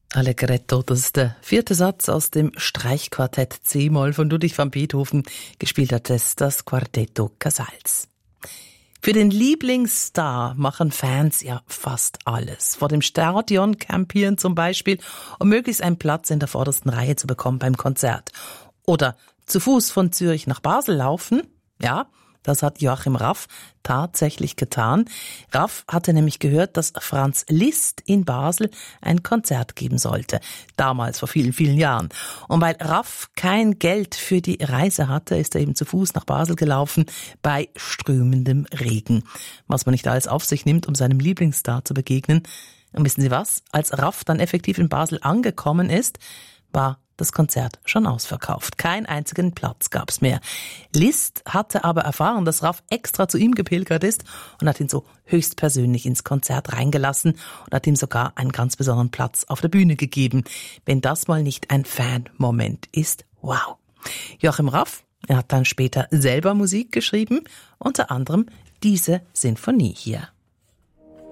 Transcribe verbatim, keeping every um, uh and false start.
Allegretto, das ist der vierte Satz aus dem Streichquartett C-Moll von Ludwig van Beethoven. Gespielt hat es das Quartetto Casals. Für den Lieblingsstar machen Fans ja fast alles. Vor dem Stadion campieren zum Beispiel, um möglichst einen Platz in der vordersten Reihe zu bekommen beim Konzert. Oder zu Fuß von Zürich nach Basel laufen. Ja, das hat Joachim Raff tatsächlich getan. Raff hatte nämlich gehört, dass Franz Liszt in Basel ein Konzert geben sollte. Damals, vor vielen, vielen Jahren. Und weil Raff kein Geld für die Reise hatte, ist er eben zu Fuß nach Basel gelaufen, bei strömendem Regen. Was man nicht alles auf sich nimmt, um seinem Lieblingsstar zu begegnen. Und wissen Sie was? Als Raff dann effektiv in Basel angekommen ist, war das Konzert schon ausverkauft. Keinen einzigen Platz gab's mehr. Liszt hatte aber erfahren, dass Raff extra zu ihm gepilgert ist und hat ihn so höchstpersönlich ins Konzert reingelassen und hat ihm sogar einen ganz besonderen Platz auf der Bühne gegeben. Wenn das mal nicht ein Fan-Moment ist, wow. Joachim Raff, er hat dann später selber Musik geschrieben, unter anderem diese Sinfonie hier.